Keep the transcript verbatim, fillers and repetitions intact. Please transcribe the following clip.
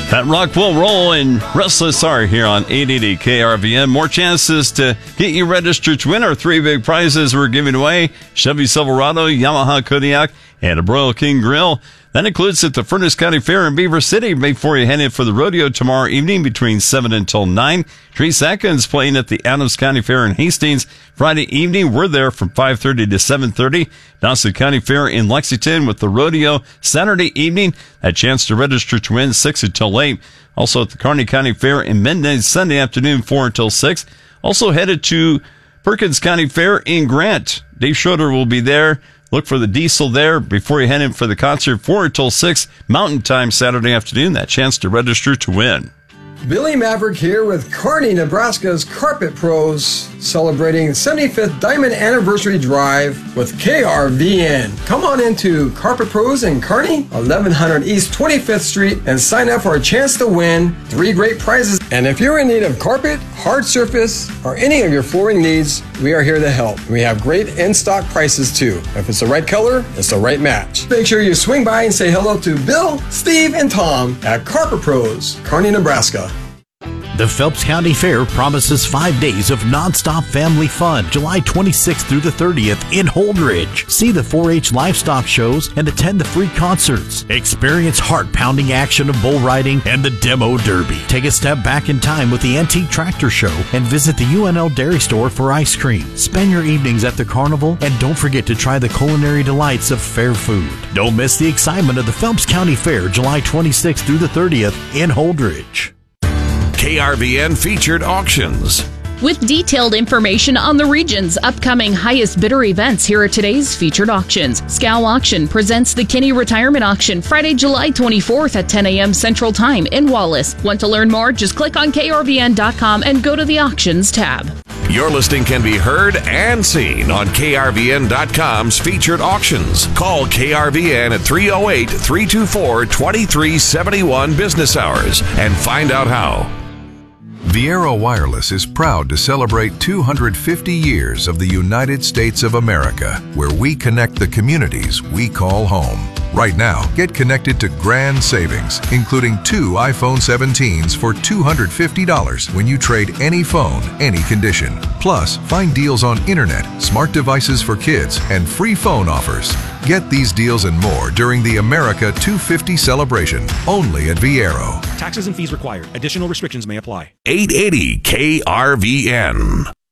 That rock will roll and Restless Heart here on eight eighty K R V N. More chances to get you registered to win our three big prizes we're giving away. Chevy Silverado, Yamaha Kodiak, and a Broil King Grill. That includes at the Furnace County Fair in Beaver City before you head in for the rodeo tomorrow evening between seven until nine. Trace Atkins playing at the Adams County Fair in Hastings Friday evening. We're there from five thirty to seven thirty. Dawson County Fair in Lexington with the rodeo Saturday evening. A chance to register to win six until eight. Also at the Kearney County Fair in Mendon Sunday afternoon four until six. Also headed to Perkins County Fair in Grant. Dave Schroeder will be there. Look for the diesel there before you head in for the concert four until six Mountain Time Saturday afternoon. That chance to register to win. Billy Maverick here with Kearney, Nebraska's Carpet Pros, celebrating seventy-fifth Diamond Anniversary Drive with K R V N. Come on into Carpet Pros in Kearney, eleven hundred East twenty-fifth Street, and sign up for a chance to win three great prizes. And if you're in need of carpet, hard surface, or any of your flooring needs, we are here to help. We have great in-stock prices too. If it's the right color, it's the right match. Make sure you swing by and say hello to Bill, Steve, and Tom at Carpet Pros, Kearney, Nebraska. The Phelps County Fair promises five days of nonstop family fun, July twenty-sixth through the thirtieth in Holdridge. See the four H livestock shows and attend the free concerts. Experience heart-pounding action of bull riding and the Demo Derby. Take a step back in time with the Antique Tractor Show and visit the U N L Dairy Store for ice cream. Spend your evenings at the carnival and don't forget to try the culinary delights of fair food. Don't miss the excitement of the Phelps County Fair, July twenty-sixth through the thirtieth in Holdridge. K R V N featured auctions. With detailed information on the region's upcoming highest bidder events, here are today's featured auctions. Scow Auction presents the Kinney Retirement Auction Friday, July twenty-fourth at ten a.m. Central Time in Wallace. Want to learn more? Just click on K R V N dot com and go to the Auctions tab. Your listing can be heard and seen on K R V N dot com's featured auctions. Call K R V N at three oh eight, three two four, two three seven one business hours and find out how. Viero Wireless is proud to celebrate two hundred fifty years of the United States of America, where we connect the communities we call home. Right now, get connected to grand savings, including two iPhone seventeens for two hundred fifty dollars when you trade any phone, any condition. Plus, find deals on internet, smart devices for kids, and free phone offers. Get these deals and more during the America two fifty celebration, only at Viero. Taxes and fees required. Additional restrictions may apply. eight eighty K R V N.